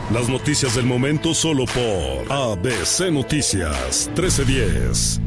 Las noticias del momento solo por ABC Noticias 1310.